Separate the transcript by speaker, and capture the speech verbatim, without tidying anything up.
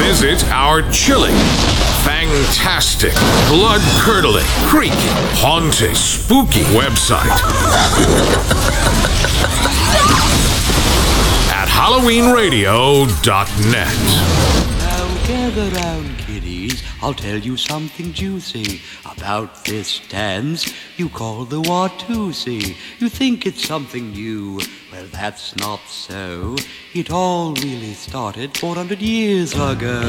Speaker 1: Visit our chilling, fantastic, blood-curdling, creepy, haunting, spooky website at halloween radio dot net.
Speaker 2: Now gather round, kiddies. I'll tell you something juicy about this dance you call the Watusi. You think it's something new. Well, that's not so. It all really started four hundred years ago.